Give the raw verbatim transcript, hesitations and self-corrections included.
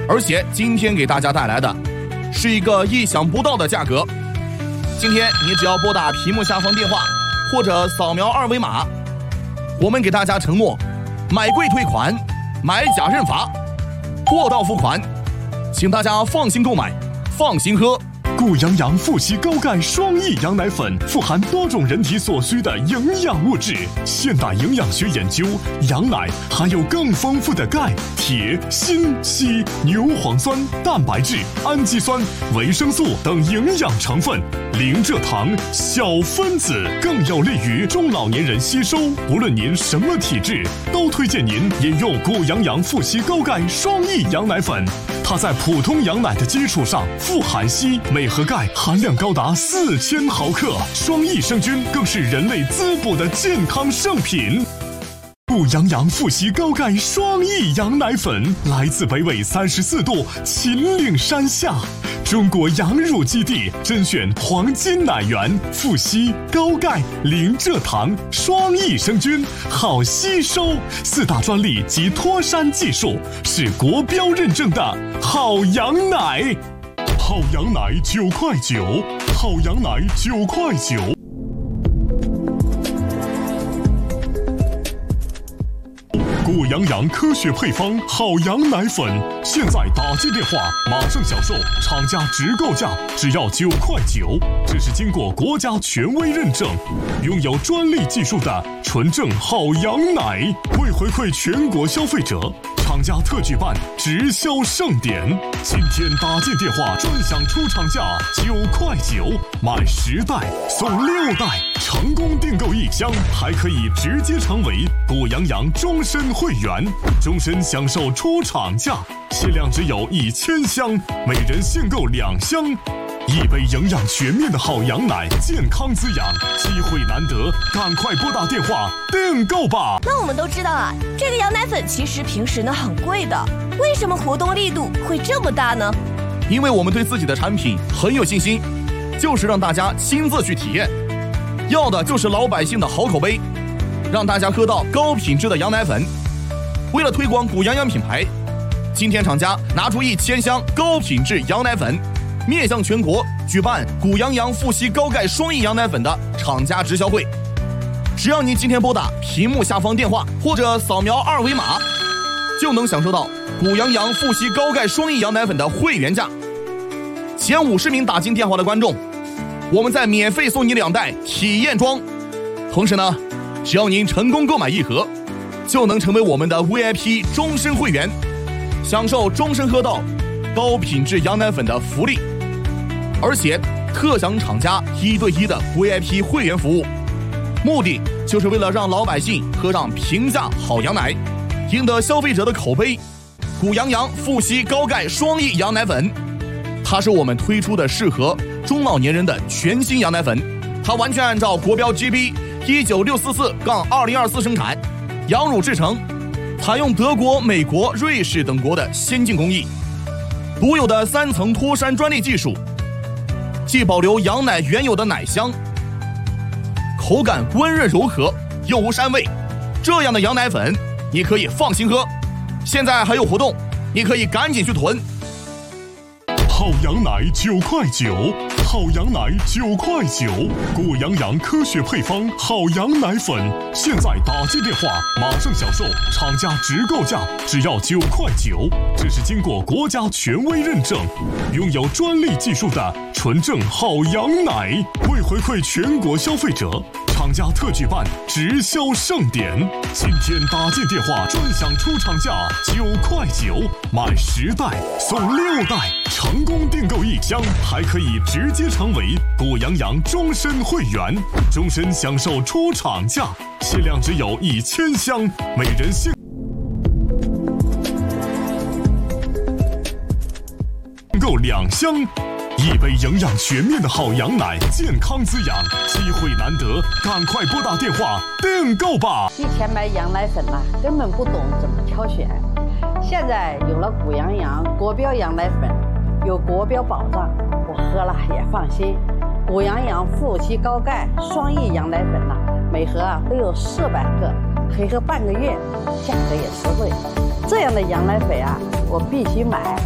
而且今天给大家带来的是一个意想不到的价格。今天你只要拨打屏幕下方电话或者扫描二维码，我们给大家承诺买贵退款，买假认罚，货到付款，请大家放心购买，放心喝。 谷阳阳富硒高钙双益羊奶粉富含多种人体所需的营养物质。现代营养学研究，羊奶含有更丰富的钙、铁、锌、硒、牛磺酸、蛋白质、氨基酸、维生素等营养成分，零蔗糖、小分子，更有利于中老年人吸收。无论您什么体质，都推荐您饮用谷阳阳富硒高钙双益羊奶粉。它在普通羊奶的基础上富含硒、镁和钙，含量高达四千毫克。双益生菌更是人类滋补的健康圣品。谷阳阳富硒高钙双益羊奶粉来自北纬三十四度秦岭山下，中国羊乳基地甄选黄金奶源，富硒、高钙、零蔗糖、双益生菌，好吸收，四大专利及脱山技术，是国标认证的好羊奶。好羊奶九块九，好羊奶九块九。谷阳阳科学配方好羊奶粉，现在打进电话马上享受，厂家直购价只要九块九，这是经过国家权威认证，拥有专利技术的纯正好羊奶。为回馈全国消费者，厂家特举办直销盛典，今天打进电话专享出厂价九块九，买十袋送六袋，成功订购一箱还可以直接成为谷阳阳终身会员，终身享受出厂价，限量只有一千箱，每人限购两箱。一杯营养全面的好羊奶，健康滋养，机会难得，赶快拨打电话订购吧。 那我们都知道啊，这个羊奶粉其实平时呢很贵的，为什么活动力度会这么大呢？ 因为我们对自己的产品很有信心，就是让大家亲自去体验，要的就是老百姓的好口碑，让大家喝到高品质的羊奶粉。为了推广谷阳阳品牌，今天厂家拿出一千箱高品质羊奶粉，面向全国举办谷阳阳富硒高钙双益羊奶粉的厂家直销会。只要您今天拨打屏幕下方电话或者扫描二维码，就能享受到谷阳阳富硒高钙双益羊奶粉的会员价。前五十名打进电话的观众，我们再免费送你两袋体验装。同时呢，只要您成功购买一盒，就能成为我们的 V I P 终身会员，享受终身喝到高品质羊奶粉的福利，而且特享厂家一对一的 V I P 会员服务，目的就是为了让老百姓喝上平价好羊奶，赢得消费者的口碑。谷阳阳富硒高钙双益羊奶粉，它是我们推出的适合中老年人的全新羊奶粉，它完全按照国标 G B 一九六四四杠二零二四生产，羊乳制成，采用德国、美国、瑞士等国的先进工艺，独有的三层脱山专利技术，既保留羊奶原有的奶香，口感温润柔和，又无膻味。这样的羊奶粉你可以放心喝，现在还有活动，你可以赶紧去囤。 好羊奶九块九，好羊奶九块九，谷阳阳科学配方好羊奶粉，现在打进电话马上享受，厂家直购价只要九块九，这是经过国家权威认证，拥有专利技术的纯正好羊奶。为回馈全国消费者，厂家特举办直销盛典，今天打进电话专享出厂价九块九，买十袋送六袋，成功订购一箱还可以直接成为谷阳阳终身会员，终身享受出厂价，限量只有一千箱，每人限购两箱。一杯营养全面的好羊奶，健康滋养，机会难得，赶快拨打电话订购吧。 以前买羊奶粉呐，根本不懂怎么挑选，现在有了谷阳阳国标羊奶粉，有国标保障，我喝了也放心。谷阳阳富硒高钙双益羊奶粉呐，每盒啊都有四百克，可以喝半个月，价格也实惠。这样的羊奶粉啊，我必须买。